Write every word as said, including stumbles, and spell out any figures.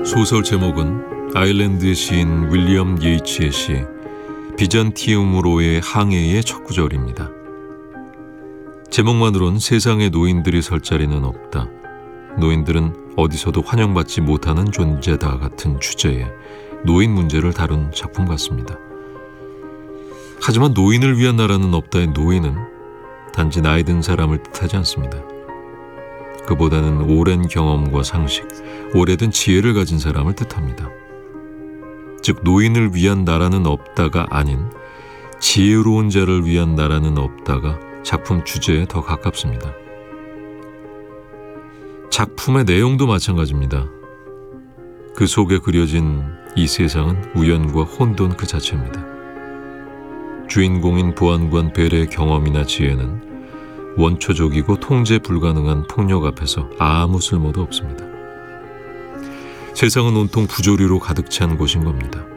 소설 제목은 아일랜드 시인 윌리엄 예이츠의 시 비잔티움으로의 항해의 첫 구절입니다. 제목만으론 세상에 노인들이 설 자리는 없다, 노인들은 어디서도 환영받지 못하는 존재다 같은 주제에 노인 문제를 다룬 작품 같습니다. 하지만 노인을 위한 나라는 없다의 노인은 단지 나이 든 사람을 뜻하지 않습니다. 그보다는 오랜 경험과 상식, 오래된 지혜를 가진 사람을 뜻합니다. 즉 노인을 위한 나라는 없다가 아닌 지혜로운 자를 위한 나라는 없다가 작품 주제에 더 가깝습니다. 작품의 내용도 마찬가지입니다. 그 속에 그려진 이 세상은 우연과 혼돈 그 자체입니다. 주인공인 보안관 벨의 경험이나 지혜는 원초적이고 통제 불가능한 폭력 앞에서 아무 쓸모도 없습니다. 세상은 온통 부조리로 가득 찬 곳인 겁니다.